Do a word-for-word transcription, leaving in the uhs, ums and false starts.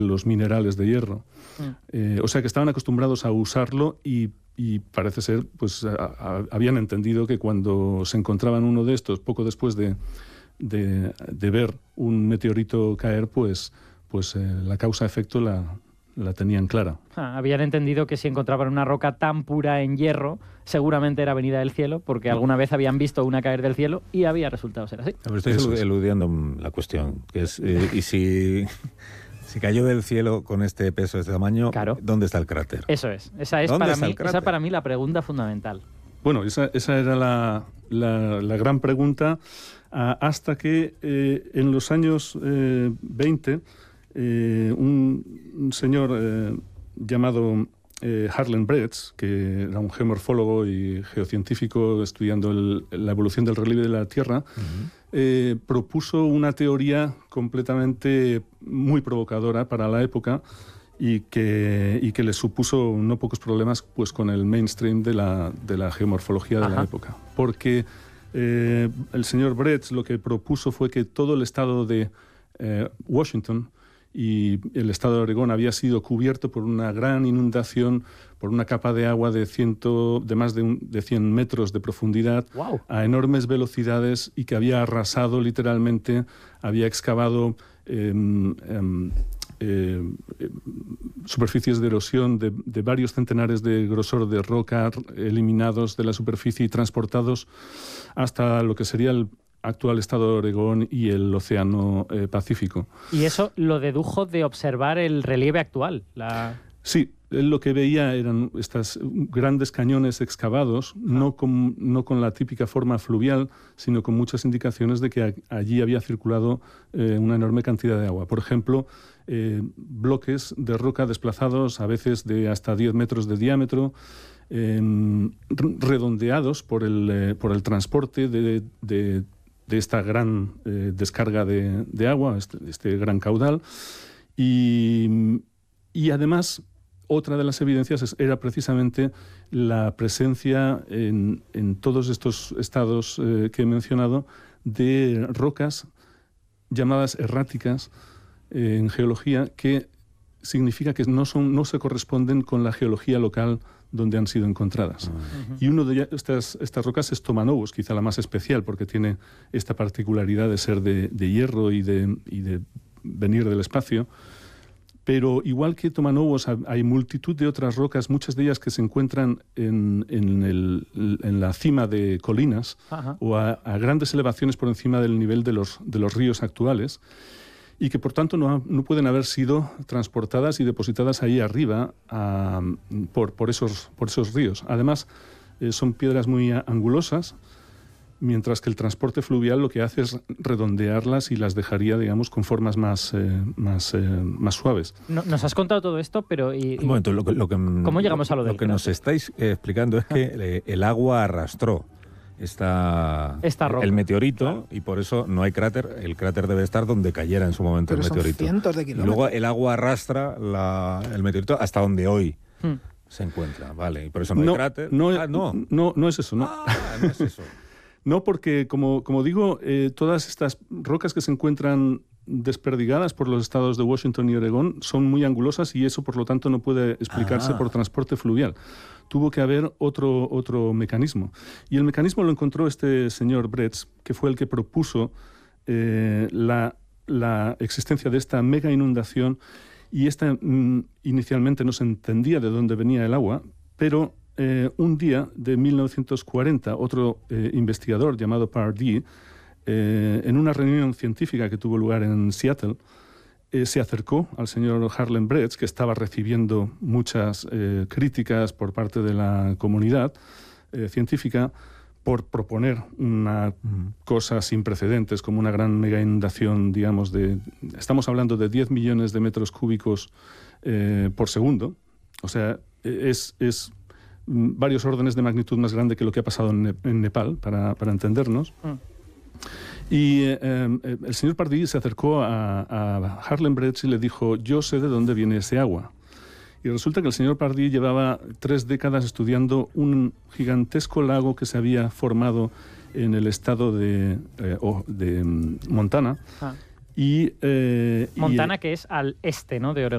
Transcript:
los minerales de hierro. Mm. Eh, o sea que estaban acostumbrados a usarlo y, y parece ser, pues a, a, habían entendido que cuando se encontraban uno de estos, poco después de, de, de ver un meteorito caer, pues, pues eh, la causa-efecto la, la tenían clara. Ah, habían entendido que si encontraban una roca tan pura en hierro, seguramente era venida del cielo, porque alguna vez habían visto una caer del cielo y había resultado ser así. Pero estoy Eso eludiendo es. la cuestión, que es, eh, y si... Si cayó del cielo con este peso, este tamaño, claro. ¿Dónde está el cráter? Eso es. Esa es para mí, esa para mí la pregunta fundamental. Bueno, esa, esa era la, la, la gran pregunta, uh, hasta que eh, en los años eh, veinte, eh, un, un señor eh, llamado eh, Harlan Bretz, que era un geomorfólogo y geocientífico estudiando el, la evolución del relieve de la Tierra, uh-huh. eh, propuso una teoría completamente muy provocadora para la época y que, y que le supuso no pocos problemas pues, con el mainstream de la, de la geomorfología de Ajá. la época. Porque eh, el señor Bretz lo que propuso fue que todo el estado de eh, Washington y el estado de Oregón había sido cubierto por una gran inundación, por una capa de agua de, ciento, de más de, un, de cien metros de profundidad, wow. a enormes velocidades, y que había arrasado literalmente, había excavado eh, eh, eh, superficies de erosión de, de varios centenares de grosor de roca eliminados de la superficie y transportados hasta lo que sería el actual estado de Oregón y el océano eh, Pacífico. ¿Y eso lo dedujo de observar el relieve actual? La... Sí, él lo que veía eran estos grandes cañones excavados, ah. no, con, no con la típica forma fluvial, sino con muchas indicaciones de que a, allí había circulado eh, una enorme cantidad de agua. Por ejemplo, eh, bloques de roca desplazados a veces de hasta diez metros de diámetro, eh, redondeados por el, eh, por el transporte de... de de esta gran eh, descarga de, de agua, este, este gran caudal. Y, y además, otra de las evidencias es, era precisamente la presencia en, en todos estos estados eh, que he mencionado de rocas llamadas erráticas eh, en geología, que significa que no, son, no se corresponden con la geología local donde han sido encontradas. Uh-huh. Y una de estas, estas rocas es Tomanovos, quizá la más especial, porque tiene esta particularidad de ser de, de hierro y de, y de venir del espacio. Pero igual que Tomanovos, hay multitud de otras rocas, muchas de ellas que se encuentran en, en, el, en la cima de colinas uh-huh. o a, a grandes elevaciones por encima del nivel de los, de los ríos actuales, y que por tanto no, no pueden haber sido transportadas y depositadas ahí arriba a, por, por, esos, por esos ríos. Además, eh, son piedras muy angulosas, mientras que el transporte fluvial lo que hace es redondearlas y las dejaría, digamos, con formas más, eh, más, eh, más suaves. No, nos has contado todo esto, pero... Y, y, Un momento, lo, lo que, ¿cómo llegamos a lo del Lo que nos estáis eh, explicando es que eh, el agua arrastró Esta, Esta roca. el meteorito, claro. Y por eso no hay cráter. El cráter debe estar donde cayera en su momento Pero el meteorito. Son cientos de kilómetros. Y luego el agua arrastra la, el meteorito hasta donde hoy hmm. se encuentra, vale. Y por eso no, no hay cráter. No, ah, no. no, no es eso, no. Ah, no es eso. No, porque como, como digo, eh, todas estas rocas que se encuentran desperdigadas por los estados de Washington y Oregón son muy angulosas, y eso por lo tanto no puede explicarse ah. por transporte fluvial. Tuvo que haber otro, otro mecanismo. Y el mecanismo lo encontró este señor Bretz, que fue el que propuso eh, la, la existencia de esta mega inundación, y esta mm, inicialmente no se entendía de dónde venía el agua, pero eh, un día de mil novecientos cuarenta, otro eh, investigador llamado Pardee, eh, en una reunión científica que tuvo lugar en Seattle, Eh, se acercó al señor Harlan Bretz, que estaba recibiendo muchas eh, críticas por parte de la comunidad eh, científica por proponer una mm. cosa sin precedentes, como una gran mega inundación, digamos, de... Estamos hablando de diez millones de metros cúbicos eh, por segundo. O sea, es, es varios órdenes de magnitud más grande que lo que ha pasado en, ne- en Nepal, para, para entendernos. Mm. Y eh, eh, el señor Pardee se acercó a, a Harlan Bretz y le dijo: yo sé de dónde viene ese agua. Y resulta que el señor Pardee llevaba tres décadas estudiando un gigantesco lago que se había formado en el estado de, eh, oh, de um, Montana. Ah. Y, eh, Montana, y, que es al este, ¿no?, de Oregón.